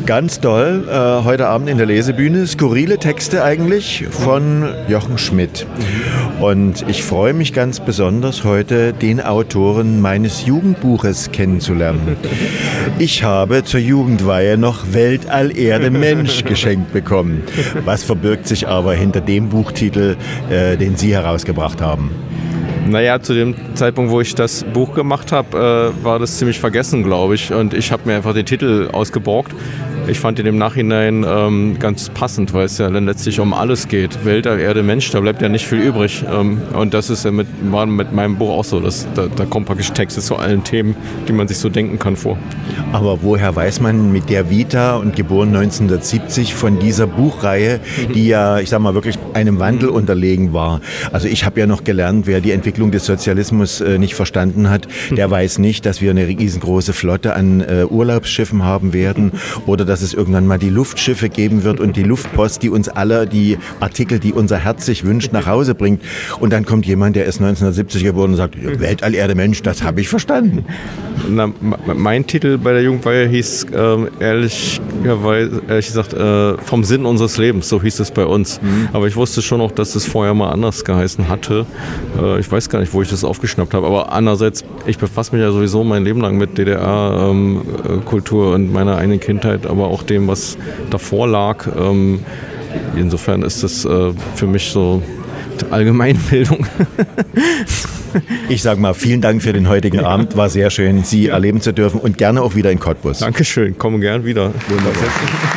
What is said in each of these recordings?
Ganz toll, heute Abend in der Lesebühne, skurrile Texte eigentlich von Jochen Schmidt. Und ich freue mich ganz besonders, heute den Autoren meines Jugendbuches kennenzulernen. Ich habe zur Jugendweihe noch Weltall, Erde, Mensch geschenkt bekommen. Was verbirgt sich aber hinter dem Buchtitel, den Sie herausgebracht haben? Naja, zu dem Zeitpunkt, wo ich das Buch gemacht habe, war das ziemlich vergessen, glaube ich. Und ich habe mir einfach den Titel ausgeborgt. Ich fand ihn im Nachhinein ganz passend, weil es ja dann letztlich um alles geht. Weltall, Erde, Mensch, da bleibt ja nicht viel übrig. Und das ist ja war mit meinem Buch auch so. Da kommen praktisch Texte zu allen Themen, die man sich so denken kann, vor. Aber woher weiß man mit der Vita und geboren 1970 von dieser Buchreihe, die ja, ich sag mal, wirklich einem Wandel unterlegen war? Also ich habe ja noch gelernt, wer die Entwicklung des Sozialismus nicht verstanden hat, der weiß nicht, dass wir eine riesengroße Flotte an Urlaubsschiffen haben werden oder dass es irgendwann mal die Luftschiffe geben wird und die Luftpost, die uns alle die Artikel, die unser Herz sich wünscht, nach Hause bringt. Und dann kommt jemand, der ist 1970 geboren und sagt, Weltall, Erde, Mensch, das habe ich verstanden. Na, mein Titel bei der Jugendweihe hieß ehrlich gesagt vom Sinn unseres Lebens, so hieß es bei uns. Aber ich wusste schon auch, dass es vorher mal anders geheißen hatte. Ich weiß gar nicht, wo ich das aufgeschnappt habe, aber andererseits, ich befasse mich ja sowieso mein Leben lang mit DDR-Kultur und meiner eigenen Kindheit, aber auch dem, was davor lag. Insofern ist das für mich so Allgemeinbildung. Ich sage mal, vielen Dank für den heutigen Abend. War sehr schön, Sie erleben zu dürfen und gerne auch wieder in Cottbus. Dankeschön, komme gern wieder. Wunderbar.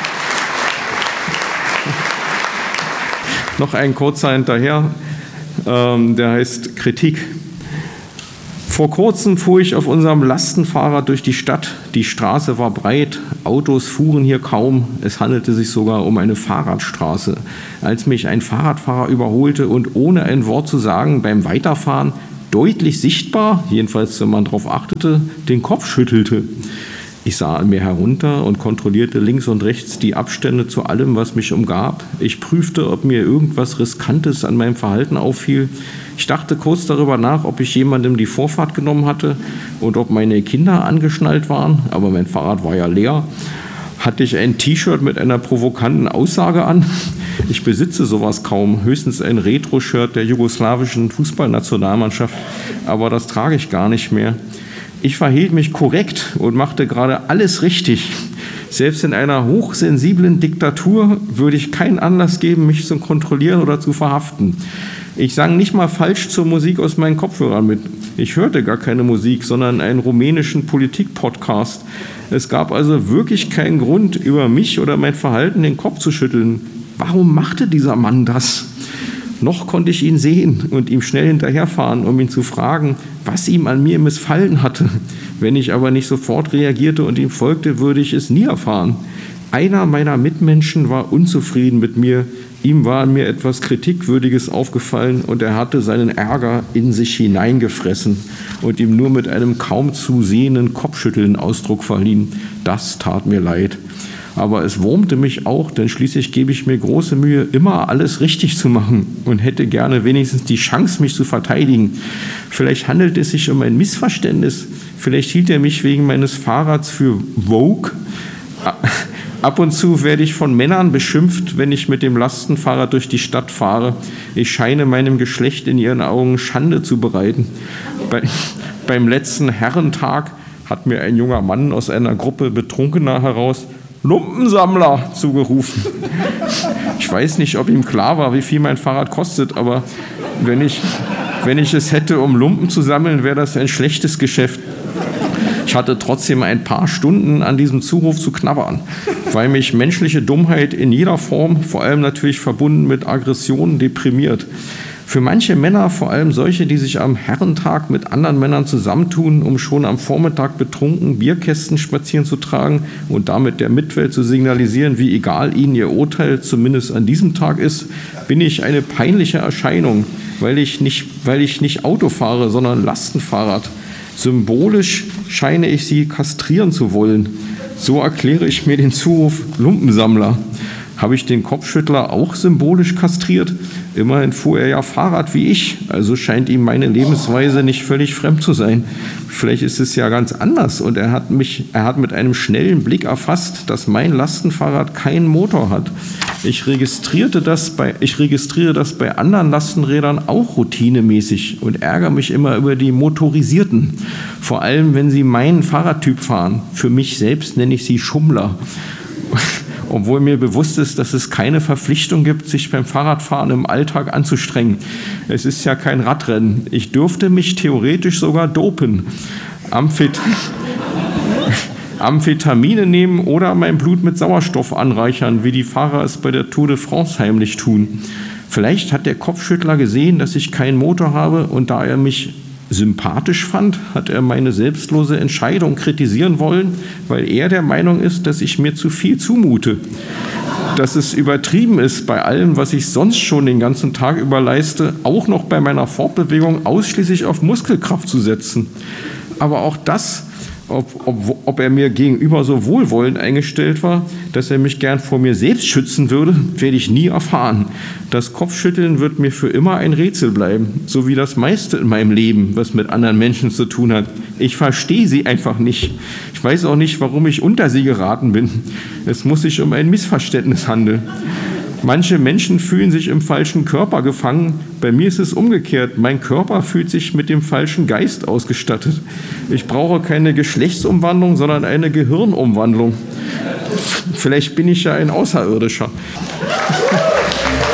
Noch ein kurzer hinterher, der heißt Kritik. Vor kurzem fuhr ich auf unserem Lastenfahrrad durch die Stadt. Die Straße war breit, Autos fuhren hier kaum. Es handelte sich sogar um eine Fahrradstraße. Als mich ein Fahrradfahrer überholte und ohne ein Wort zu sagen beim Weiterfahren deutlich sichtbar, jedenfalls wenn man darauf achtete, den Kopf schüttelte. Ich sah an mir herunter und kontrollierte links und rechts die Abstände zu allem, was mich umgab. Ich prüfte, ob mir irgendwas Riskantes an meinem Verhalten auffiel. Ich dachte kurz darüber nach, ob ich jemandem die Vorfahrt genommen hatte und ob meine Kinder angeschnallt waren, aber mein Fahrrad war ja leer. Hatte ich ein T-Shirt mit einer provokanten Aussage an? Ich besitze sowas kaum, höchstens ein Retro-Shirt der jugoslawischen Fußballnationalmannschaft, aber das trage ich gar nicht mehr. Ich verhielt mich korrekt und machte gerade alles richtig. Selbst in einer hochsensiblen Diktatur würde ich keinen Anlass geben, mich zu kontrollieren oder zu verhaften. Ich sang nicht mal falsch zur Musik aus meinen Kopfhörern mit. Ich hörte gar keine Musik, sondern einen rumänischen Politik-Podcast. Es gab also wirklich keinen Grund, über mich oder mein Verhalten den Kopf zu schütteln. Warum machte dieser Mann das? Noch konnte ich ihn sehen und ihm schnell hinterherfahren, um ihn zu fragen, was ihm an mir missfallen hatte. Wenn ich aber nicht sofort reagierte und ihm folgte, würde ich es nie erfahren. Einer meiner Mitmenschen war unzufrieden mit mir. Ihm war an mir etwas Kritikwürdiges aufgefallen und er hatte seinen Ärger in sich hineingefressen und ihm nur mit einem kaum zu sehenden Kopfschütteln Ausdruck verliehen. Das tat mir leid. Aber es wurmte mich auch, denn schließlich gebe ich mir große Mühe, immer alles richtig zu machen und hätte gerne wenigstens die Chance, mich zu verteidigen. Vielleicht handelt es sich um ein Missverständnis. Vielleicht hielt er mich wegen meines Fahrrads für Vogue. Ab und zu werde ich von Männern beschimpft, wenn ich mit dem Lastenfahrrad durch die Stadt fahre. Ich scheine meinem Geschlecht in ihren Augen Schande zu bereiten. Beim letzten Herrentag hat mir ein junger Mann aus einer Gruppe Betrunkener heraus Lumpensammler zugerufen. Ich weiß nicht, ob ihm klar war, wie viel mein Fahrrad kostet, aber wenn ich es hätte, um Lumpen zu sammeln, wäre das ein schlechtes Geschäft. Ich hatte trotzdem ein paar Stunden an diesem Zuruf zu knabbern, weil mich menschliche Dummheit in jeder Form, vor allem natürlich verbunden mit Aggressionen, deprimiert. Für manche Männer, vor allem solche, die sich am Herrentag mit anderen Männern zusammentun, um schon am Vormittag betrunken Bierkästen spazieren zu tragen und damit der Mitwelt zu signalisieren, wie egal ihnen ihr Urteil zumindest an diesem Tag ist, bin ich eine peinliche Erscheinung, weil ich nicht Auto fahre, sondern Lastenfahrrad. Symbolisch scheine ich sie kastrieren zu wollen. So erkläre ich mir den Zuruf Lumpensammler. Habe ich den Kopfschüttler auch symbolisch kastriert? Immerhin fuhr er ja Fahrrad wie ich, also scheint ihm meine Lebensweise nicht völlig fremd zu sein. Vielleicht ist es ja ganz anders und er hat mit einem schnellen Blick erfasst, dass mein Lastenfahrrad keinen Motor hat. Ich registriere das bei anderen Lastenrädern auch routinemäßig und ärgere mich immer über die Motorisierten. Vor allem, wenn sie meinen Fahrradtyp fahren. Für mich selbst nenne ich sie Schummler. Obwohl mir bewusst ist, dass es keine Verpflichtung gibt, sich beim Fahrradfahren im Alltag anzustrengen. Es ist ja kein Radrennen. Ich dürfte mich theoretisch sogar dopen. Amphetamine nehmen oder mein Blut mit Sauerstoff anreichern, wie die Fahrer es bei der Tour de France heimlich tun. Vielleicht hat der Kopfschüttler gesehen, dass ich keinen Motor habe und da er mich sympathisch fand, hat er meine selbstlose Entscheidung kritisieren wollen, weil er der Meinung ist, dass ich mir zu viel zumute. Dass es übertrieben ist, bei allem, was ich sonst schon den ganzen Tag über leiste, auch noch bei meiner Fortbewegung ausschließlich auf Muskelkraft zu setzen. Aber auch das, ob er mir gegenüber so wohlwollend eingestellt war, dass er mich gern vor mir selbst schützen würde, werde ich nie erfahren. Das Kopfschütteln wird mir für immer ein Rätsel bleiben, so wie das meiste in meinem Leben, was mit anderen Menschen zu tun hat. Ich verstehe sie einfach nicht. Ich weiß auch nicht, warum ich unter sie geraten bin. Es muss sich um ein Missverständnis handeln. Manche Menschen fühlen sich im falschen Körper gefangen. Bei mir ist es umgekehrt. Mein Körper fühlt sich mit dem falschen Geist ausgestattet. Ich brauche keine Geschlechtsumwandlung, sondern eine Gehirnumwandlung. Vielleicht bin ich ja ein Außerirdischer.